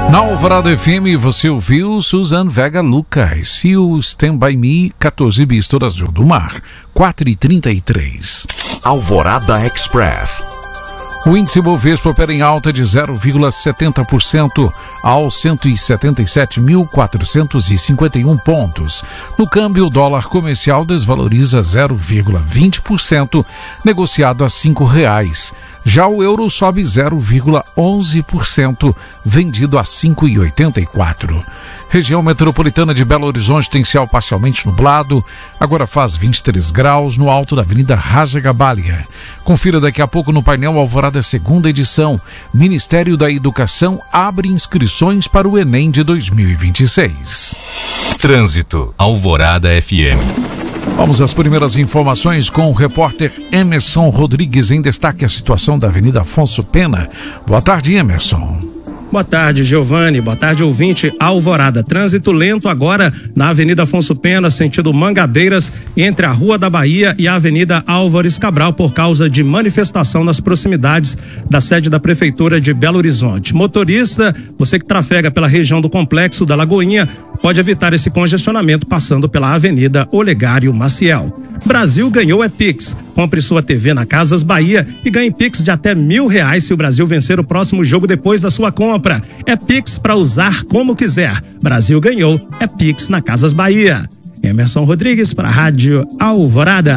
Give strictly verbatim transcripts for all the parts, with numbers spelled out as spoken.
Na Alvorada F M você ouviu Suzanne Vega Lucas e o Stand By Me, quatorze bis toda azul do mar, quatro e trinta e três. Alvorada Express. O índice Bovespa opera em alta de zero vírgula setenta por cento aos cento e setenta e sete mil quatrocentos e cinquenta e um pontos. No câmbio, o dólar comercial desvaloriza zero vírgula vinte por cento, negociado a cinco reais. Já o euro sobe zero vírgula onze por cento, vendido a cinco reais e oitenta e quatro centavos. Região metropolitana de Belo Horizonte tem céu parcialmente nublado, agora faz vinte e três graus no alto da Avenida Raja Gabalia. Confira daqui a pouco no painel Alvorada segunda edição. Ministério da Educação abre inscrições para o Enem de dois mil e vinte e seis. Trânsito, Alvorada F M. Vamos às primeiras informações com o repórter Emerson Rodrigues. Em destaque a situação da Avenida Afonso Pena. Boa tarde, Emerson. Boa tarde, Giovanni. Boa tarde, ouvinte. Alvorada. Trânsito lento agora na Avenida Afonso Pena, sentido Mangabeiras, entre a Rua da Bahia e a Avenida Álvares Cabral, por causa de manifestação nas proximidades da sede da Prefeitura de Belo Horizonte. Motorista, você que trafega pela região do Complexo da Lagoinha, pode evitar esse congestionamento passando pela Avenida Olegário Maciel. Brasil ganhou é Pix. Compre sua T V na Casas Bahia e ganhe Pix de até mil reais se o Brasil vencer o próximo jogo depois da sua compra. É Pix para usar como quiser. Brasil ganhou é Pix na Casas Bahia. Emerson Rodrigues para a Rádio Alvorada.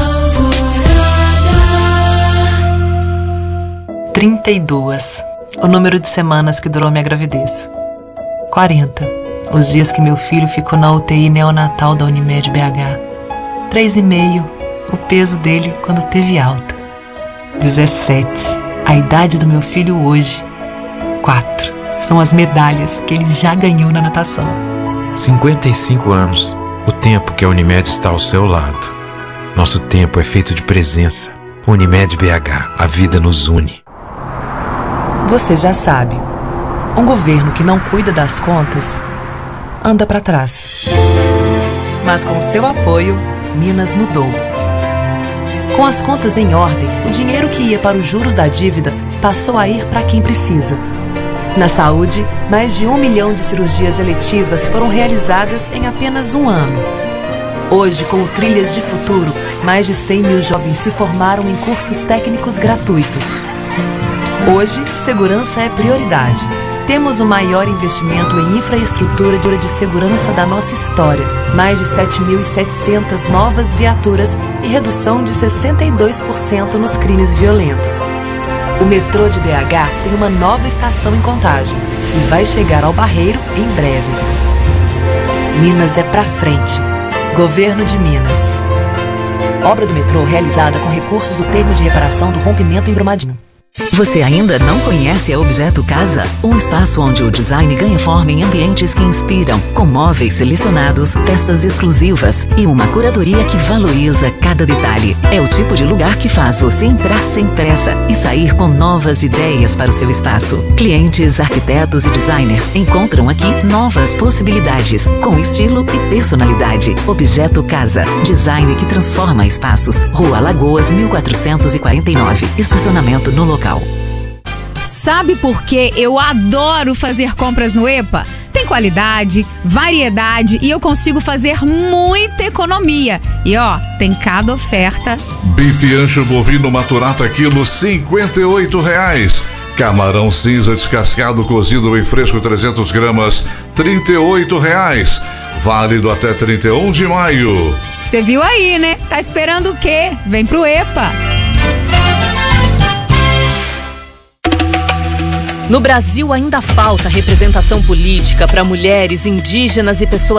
trinta e duas. O número de semanas que durou minha gravidez. quarenta. Os dias que meu filho ficou na U T I neonatal da Unimed B H. três e meio. O peso dele quando teve alta. dezessete. A idade do meu filho hoje. quatro. São as medalhas que ele já ganhou na natação. cinquenta e cinco anos. O tempo que a Unimed está ao seu lado. Nosso tempo é feito de presença. Unimed B H. A vida nos une. Você já sabe. Um governo que não cuida das contas anda para trás. Mas com seu apoio, Minas mudou. Com as contas em ordem, o dinheiro que ia para os juros da dívida passou a ir para quem precisa. Na saúde, mais de um milhão de cirurgias eletivas foram realizadas em apenas um ano. Hoje, com o Trilhas de Futuro, mais de cem mil jovens se formaram em cursos técnicos gratuitos. Hoje, segurança é prioridade. Temos o maior investimento em infraestrutura de segurança da nossa história. Mais de sete mil e setecentas novas viaturas e redução de sessenta e dois por cento nos crimes violentos. O metrô de B H tem uma nova estação em Contagem e vai chegar ao Barreiro em breve. Minas é pra frente. Governo de Minas. Obra do metrô realizada com recursos do termo de reparação do rompimento em Brumadinho. Você ainda não conhece a Objeto Casa? Um espaço onde o design ganha forma em ambientes que inspiram, com móveis selecionados, peças exclusivas e uma curadoria que valoriza cada detalhe. É o tipo de lugar que faz você entrar sem pressa e sair com novas ideias para o seu espaço. Clientes, arquitetos e designers encontram aqui novas possibilidades, com estilo e personalidade. Objeto Casa, design que transforma espaços. Rua Lagoas, mil quatrocentos e quarenta e nove, estacionamento no local. Sabe por que eu adoro fazer compras no EPA? Tem qualidade, variedade e eu consigo fazer muita economia. E ó, tem cada oferta. Bife ancho bovino maturata quilo cinquenta e oito reais. Camarão cinza descascado cozido em fresco trezentas gramas trinta e oito reais. Válido até trinta e um de maio. Você viu aí, né? Tá esperando o quê? Vem pro EPA. No Brasil ainda falta representação política para mulheres, indígenas e pessoas